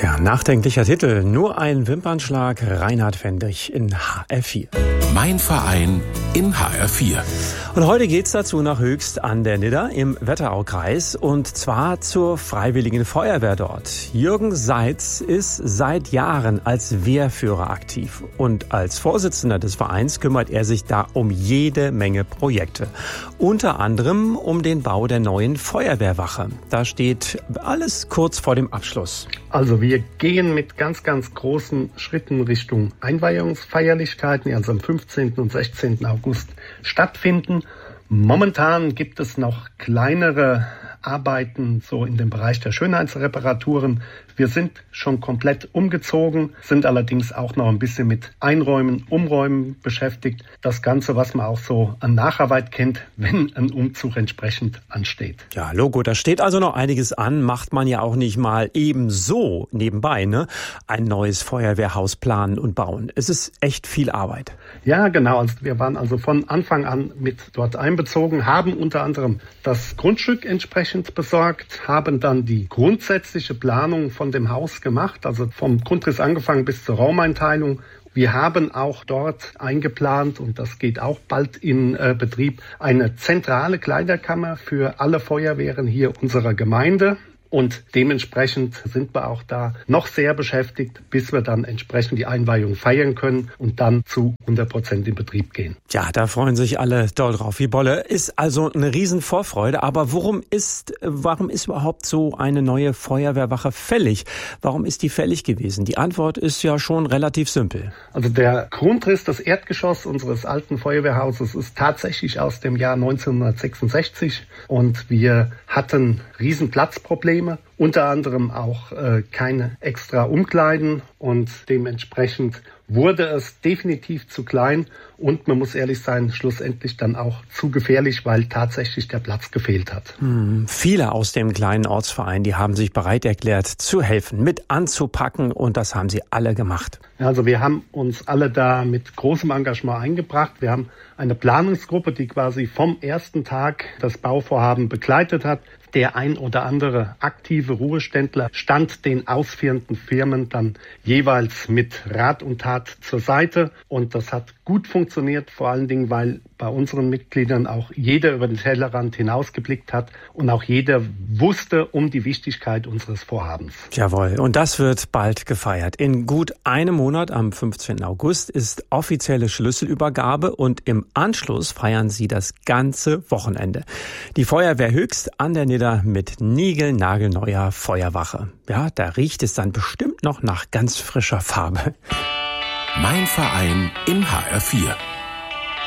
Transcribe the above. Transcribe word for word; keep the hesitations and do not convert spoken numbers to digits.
Ja, nachdenklicher Titel, nur ein Wimpernschlag, Reinhard Fendrich in H R vier. Mein Verein in H R vier. Und heute geht's dazu nach Höchst an der Nidda im Wetteraukreis und zwar zur Freiwilligen Feuerwehr dort. Jürgen Seitz ist seit Jahren als Wehrführer aktiv und als Vorsitzender des Vereins kümmert er sich da um jede Menge Projekte. Unter anderem um den Bau der neuen Feuerwehrwache. Da steht alles kurz vor dem Abschluss. Also wir gehen mit ganz, ganz großen Schritten Richtung Einweihungsfeierlichkeiten, die also am fünfzehnten und sechzehnten August stattfinden. Momentan gibt es noch kleinere Arbeiten so in dem Bereich der Schönheitsreparaturen. Wir sind schon komplett umgezogen, sind allerdings auch noch ein bisschen mit Einräumen, Umräumen beschäftigt. Das Ganze, was man auch so an Nacharbeit kennt, wenn ein Umzug entsprechend ansteht. Ja, Logo, da steht also noch einiges an, macht man ja auch nicht mal ebenso nebenbei, ne? Ein neues Feuerwehrhaus planen und bauen. Es ist echt viel Arbeit. Ja, genau. Also wir waren also von Anfang an mit dort einbezogen, haben unter anderem das Grundstück entsprechend besorgt, haben dann die grundsätzliche Planung von dem Haus gemacht, also vom Grundriss angefangen bis zur Raumeinteilung. Wir haben auch dort eingeplant, und das geht auch bald in äh, Betrieb, eine zentrale Kleiderkammer für alle Feuerwehren hier unserer Gemeinde. Und dementsprechend sind wir auch da noch sehr beschäftigt, bis wir dann entsprechend die Einweihung feiern können und dann zu hundert Prozent in Betrieb gehen. Ja, da freuen sich alle doll drauf wie Bolle. Ist also eine riesen Vorfreude. Aber worum ist, warum ist überhaupt so eine neue Feuerwehrwache fällig? Warum ist die fällig gewesen? Die Antwort ist ja schon relativ simpel. Also der Grundriss, das Erdgeschoss unseres alten Feuerwehrhauses ist tatsächlich aus dem Jahr neunzehnhundertsechsundsechzig und wir hatten riesen Platzprobleme. Unter anderem auch äh, keine extra Umkleiden und dementsprechend wurde es definitiv zu klein und man muss ehrlich sein, schlussendlich dann auch zu gefährlich, weil tatsächlich der Platz gefehlt hat. Hm, viele aus dem kleinen Ortsverein, die haben sich bereit erklärt zu helfen, mit anzupacken und das haben sie alle gemacht. Also wir haben uns alle da mit großem Engagement eingebracht. Wir haben eine Planungsgruppe, die quasi vom ersten Tag das Bauvorhaben begleitet hat. Der ein oder andere aktive Ruheständler stand den ausführenden Firmen dann jeweils mit Rat und Tat zur Seite. Und das hat gut funktioniert, vor allen Dingen, weil bei unseren Mitgliedern auch jeder über den Tellerrand hinausgeblickt hat und auch jeder wusste um die Wichtigkeit unseres Vorhabens. Jawohl, und das wird bald gefeiert. In gut einem Monat, am fünfzehnten August, ist offizielle Schlüsselübergabe und im Anschluss feiern sie das ganze Wochenende. Die Feuerwehr Höchst an der Nidda mit niegelnagelneuer Feuerwache. Ja, da riecht es dann bestimmt noch nach ganz frischer Farbe. Mein Verein in H R vier.